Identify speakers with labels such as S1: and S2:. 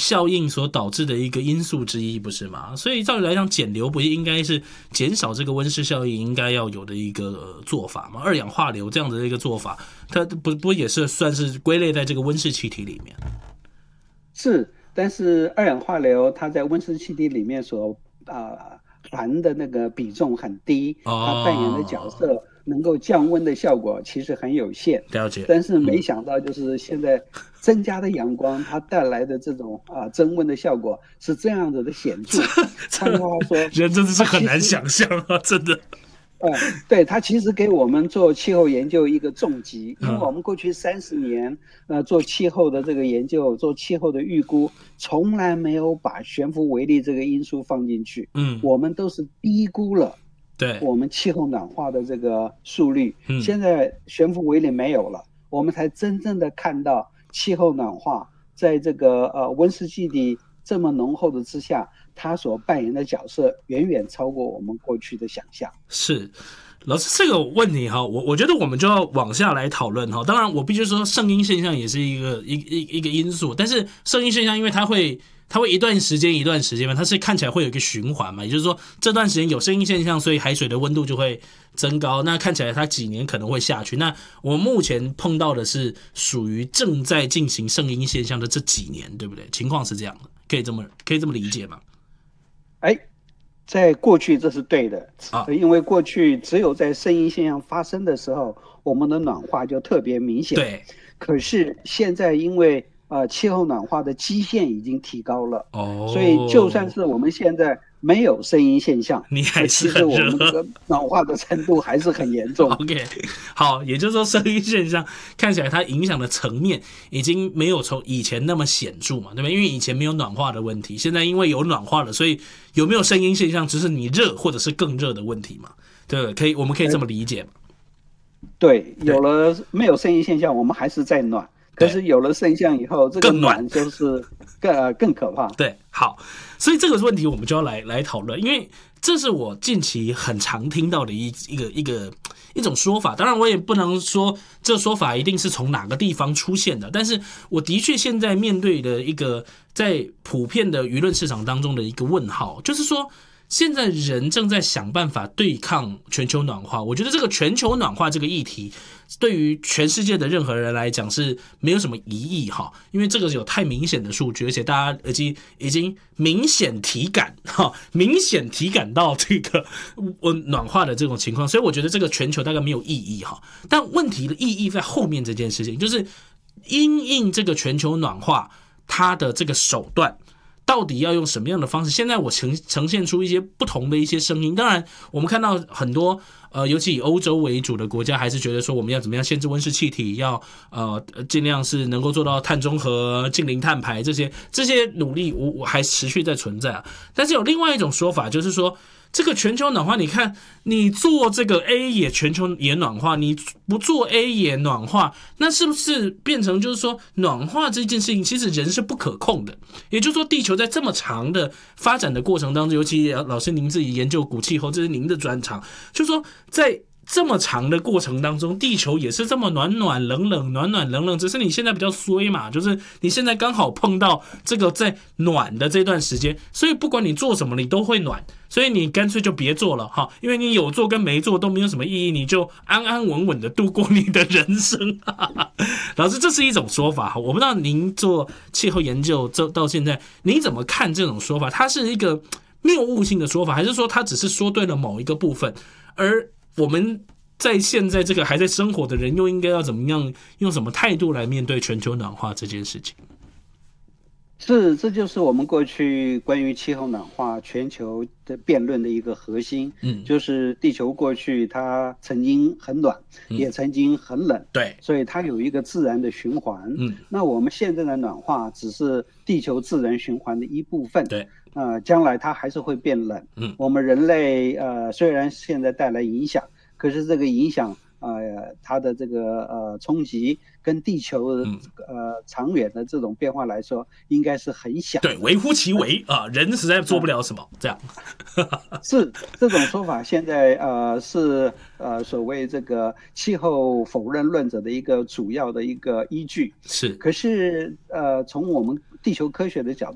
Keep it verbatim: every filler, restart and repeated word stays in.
S1: 效应所导致的一个因素之一，不是吗？所以照理来讲，减流不应该是减少这个温室效应应该要有的一个做法吗？二氧化硫这样的一个做法，它不不也是算是归类在这个温室气体里面？
S2: 是，但是二氧化硫它在温室气体里面所啊、呃、含的那个比重很低，它扮演的角色能够降温的效果其实很有限。
S1: 了解。
S2: 但是没想到就是现在增加的阳光，它带来的这种啊、呃、增温的效果是这样子的显著。换句话说，
S1: 人真的是很难想象啊，真的。
S2: 呃，对，它其实给我们做气候研究一个重击，因为我们过去三十年，呃，做气候的这个研究，做气候的预估，从来没有把悬浮微粒这个因素放进去。
S1: 嗯，
S2: 我们都是低估了，
S1: 对，
S2: 我们气候暖化的这个速率。
S1: 嗯，
S2: 现在悬浮微粒没有了，我们才真正的看到气候暖化在这个呃温室气体这么浓厚的之下，它所扮演的角色远远超过我们过去的想象。
S1: 是，老师这个问题哈，我我觉得我们就要往下来讨论哈。当然，我必须说圣婴现象也是一个一一一个因素，但是圣婴现象因为它会它会一段时间一段时间嘛，它是看起来会有一个循环嘛，也就是说这段时间有圣婴现象，所以海水的温度就会增高，那看起来它几年可能会下去。那我们目前碰到的是属于正在进行圣婴现象的这几年，对不对？情况是这样的，可以这么可以这么理解吗？
S2: 哎，在过去这是对的，
S1: 啊，
S2: 因为过去只有在圣婴现象发生的时候，我们的暖化就特别明显。
S1: 对。
S2: 可是现在因为呃气候暖化的基线已经提高了，
S1: 哦，
S2: 所以就算是我们现在没有圣婴现象，
S1: 你还是很热，
S2: 其实我们这个暖化的程度还是很严重。
S1: OK， 好，也就是说圣婴现象看起来它影响的层面已经没有从以前那么显著嘛，对吧？因为以前没有暖化的问题，现在因为有暖化了，所以有没有圣婴现象只是你热或者是更热的问题嘛？对，可以，我们可以这么理解嘛？
S2: 对，有了没有圣婴现象，我们还是在暖。可是有了圣象以后，这个暖就是更呃更可怕。
S1: 对，好，所以这个问题我们就要来来讨论，因为这是我近期很常听到的一一个一个一种说法。当然，我也不能说这说法一定是从哪个地方出现的，但是我的确现在面对的一个在普遍的舆论市场当中的一个问号，就是说。现在人正在想办法对抗全球暖化，我觉得这个全球暖化这个议题对于全世界的任何人来讲是没有什么疑义哈，因为这个有太明显的数据，而且大家已经已经明显体感哈，明显体感到这个暖化的这种情况，所以我觉得这个全球大概没有意义哈。但问题的意义在后面这件事情，就是因应这个全球暖化它的这个手段。到底要用什么样的方式？现在我呈呈现出一些不同的一些声音。当然，我们看到很多呃，尤其以欧洲为主的国家，还是觉得说我们要怎么样限制温室气体，要呃尽量是能够做到碳中和、净零碳排这些这些努力，我我还持续在存在啊。但是有另外一种说法，就是说。这个全球暖化，你看，你做这个 A 也全球也暖化，你不做 A 也暖化，那是不是变成就是说暖化这件事情，其实人是不可控的？也就是说，地球在这么长的发展的过程当中，尤其老师您自己研究古气候，这是您的专长，就是说在。这么长的过程当中，地球也是这么暖暖冷冷暖暖冷冷，只是你现在比较衰嘛，就是你现在刚好碰到这个在暖的这段时间，所以不管你做什么，你都会暖，所以你干脆就别做了哈，因为你有做跟没做都没有什么意义，你就安安稳稳的度过你的人生。老师，这是一种说法，我不知道您做气候研究到现在，你怎么看这种说法？它是一个谬误性的说法，还是说它只是说对了某一个部分，而我们在现在这个还在生活的人，又应该要怎么样，用什么态度来面对全球暖化这件事情？
S2: 是，这就是我们过去关于气候暖化全球的辩论的一个核心。嗯，就是地球过去它曾经很暖，嗯、也曾经很冷，
S1: 对，
S2: 所以它有一个自然的循环。嗯，那我们现在的暖化只是地球自然循环的一部分。
S1: 对。
S2: 呃，将来它还是会变冷。嗯，我们人类呃虽然现在带来影响，可是这个影响呃它的这个呃冲击跟地球的、嗯、呃长远的这种变化来说，应该是很小。
S1: 对，微乎其微啊，人实在做不了什么、嗯、这样。
S2: 是这种说法，现在呃是呃所谓这个气候否认论者的一个主要的一个依据。
S1: 是，
S2: 可是呃从我们地球科学的角度。